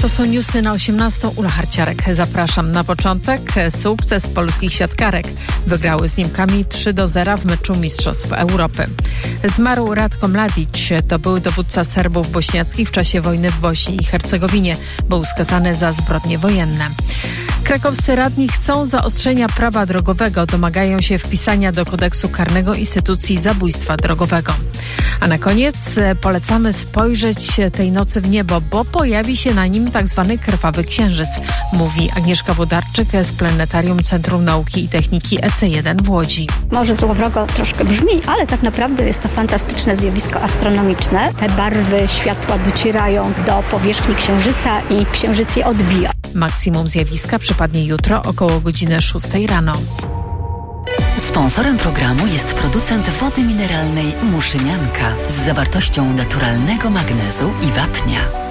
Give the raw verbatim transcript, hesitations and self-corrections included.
To są newsy na osiemnastą. Ula Harciarek. Zapraszam na początek. Sukces polskich siatkarek. Wygrały z Niemkami trzy do zera w meczu Mistrzostw Europy. Zmarł Ratko Mladic. To był dowódca Serbów bośniackich w czasie wojny w Bośni i Hercegowinie. Był skazany za zbrodnie wojenne. Krakowscy radni chcą zaostrzenia prawa drogowego. Domagają się wpisania do kodeksu karnego instytucji zabójstwa drogowego. A na koniec polecamy spojrzeć tej nocy w niebo, bo pojawi się na nim tak zwany krwawy księżyc, mówi Agnieszka Włodarczyk z Planetarium Centrum Nauki i Techniki E C jeden w Łodzi. Może złowrogo troszkę brzmi, ale tak naprawdę jest to fantastyczne zjawisko astronomiczne. Te barwy światła docierają do powierzchni księżyca i księżyc je odbija. Maksimum zjawiska przypadnie jutro około godziny szóstej rano. Sponsorem programu jest producent wody mineralnej Muszynianka z zawartością naturalnego magnezu i wapnia.